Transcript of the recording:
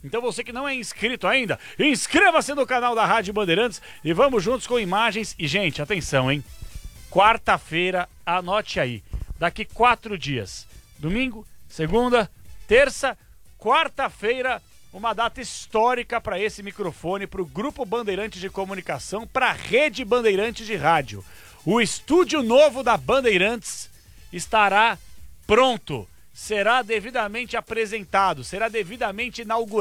Então você que não é inscrito ainda, inscreva-se no canal da Rádio Bandeirantes e vamos juntos com imagens. E, gente, atenção, hein? Quarta-feira, anote aí, daqui 4 dias. Domingo, segunda, terça, quarta-feira, uma data histórica para esse microfone, para o Grupo Bandeirantes de Comunicação, para a Rede Bandeirantes de Rádio. O estúdio novo da Bandeirantes estará pronto, será devidamente apresentado, será devidamente inaugurado.